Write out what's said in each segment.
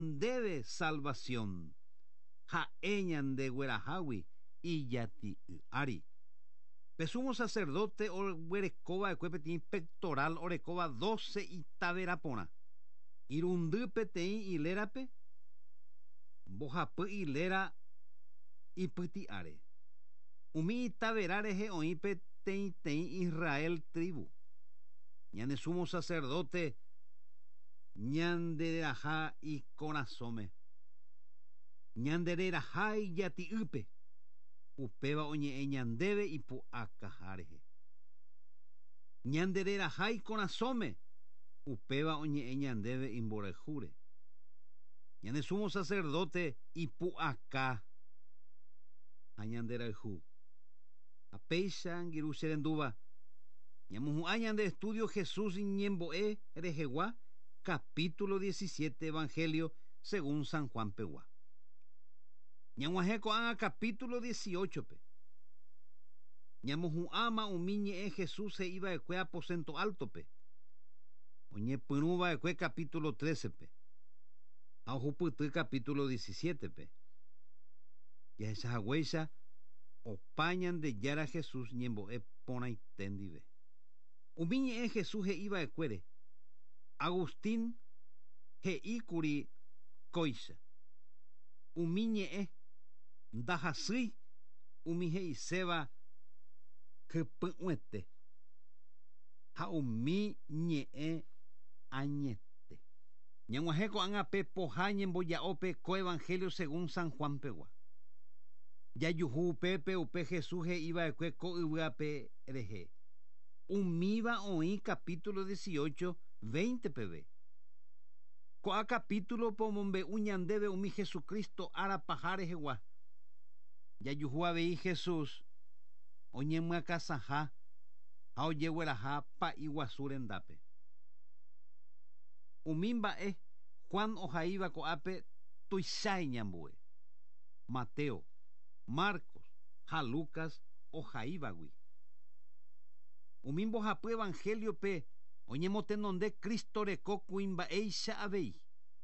debe salvación. Jaeñan de Guerajawi y Yati Ari. Pesumo sacerdote o Guerecoba de Cuepetín pectoral Orecoba 12 y Taverapona. Irundupe tein ilerape. Bojapu ilera y putiare. Umi taverare he oipe tein Israel tribu. Ñane sumo sacerdote ñanderaja y conasome. Ñandereraja y yati upe. Upeba oñe ñandebe y pu akajareje. Ñandereraja y conasome. Upeba oñe ñandebe imborejure. Ñane sumo sacerdote y pu acá. Añanderaju. Apeishan giruserenduba. Ñamuju añan de estudio Jesús ñemboe Rejeguá, capítulo 17, Evangelio según San Juan Peguá. Ñamuajeco anga capítulo 18 pe. Ñamuju ama umiñe Jesús se iba de cue aposento alto pe. Oñe punuba de cue capítulo 13 pe. Aujuputu capítulo 17 pe. Y a esa huella opañan de yara Jesús ñemboe pona y tendive. Umiñe Jesús he iba de cuere. Agustín he ikuri coisa. Umiñe dajasui umihe iseba kepuete. Ha umiñe añete. Ñanguajeco anga pe pojañe boya ope co evangelio según San Juan Pegua. Ya yuhu pepe upe Jesús he iba de cue co pe reje. Umiba oí capítulo 18, 20 pb. Coa capítulo pomombe uñandebe umi Jesucristo ara pajare jegua. Ya yuhua veí Jesús. Oñemua casaja. A oyehueraja pa iguasurendape. Umimba Juan ojaiba coape tuisai ñambue. Mateo, Marcos, ja Lucas ojaibagui. Umimbo japu evangelio pe oñemotenonde Cristo reco cuimba eisha abei.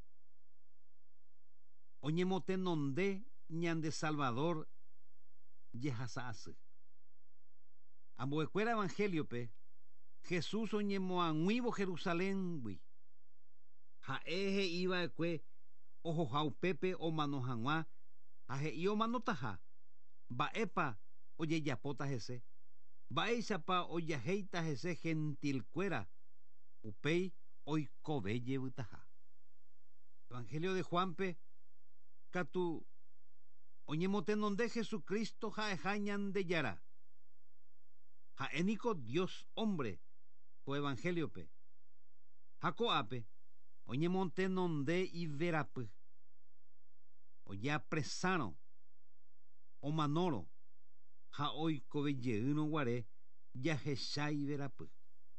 Oñemotenonde ñande Salvador yehasas. Amboecuera evangelio pe Jesús oñemoanguibo Jerusalén wi. Jaeje iba ecue ojo jaupepe o manojanwa aje io manotaja. Baepa oye yapota jese. Baeisapa oyaheita jese gentil cuera. Upei oikobeye butaja. Evangelio de Juanpe catu oñemotenonde Jesucristo jaejañan de yara. Jaenico Dios hombre co evangelio pe. Jacoape oñemotenonde y verape. Oya presano o manoro. Ja oikobeye uno guare ya jeshai verape.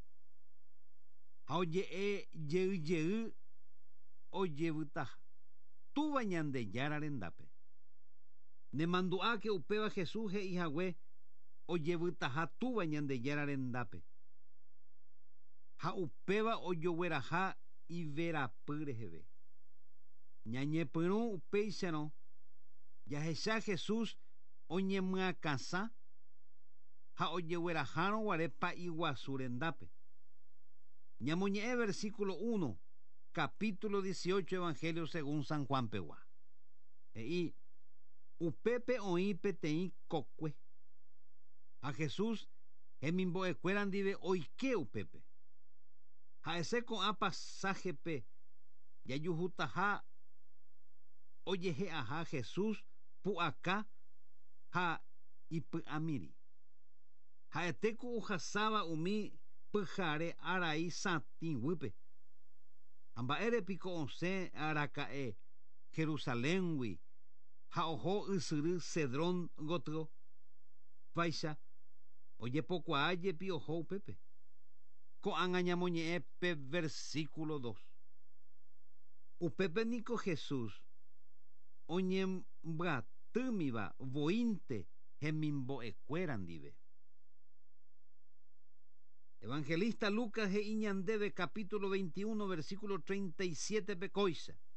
Oye yeu oye butaja. Tu bañan de yararendape. Ne mandua que upeba Jesús e hijahue oye butaja tu bañan de yararendape. Ja upeba oyogueraja y verapure jebe. Ñañe puru upeisano ya jesha Jesús oñe mua casa. Ja oyeguerajano guarepa iguasurendape. Ñamoñe versículo 1, capítulo 18, Evangelio según San Juan Pegua. Y upepe oípe teí cocue. A Jesús emimbo ecueran dive oike upepe. Ja ese con a pasaje pe. Ya yuhutaja oyeje aja Jesús pu acá ja ipu amiri. Ja eteku ujasaba umi pujare arai satin wipe. Amba ere pico once aracae Jerusalén wi. Ja ojo usuru cedrón gotro. Paisa oye poco aye pi ojo pepe. Ko angañamoñe pe versículo 2. Upepe nico Jesús oñem bratumiba vointe hemimbo ecueran dive. Evangelista Lucas e Iñandebe capítulo 21 versículo 37 pecoisa.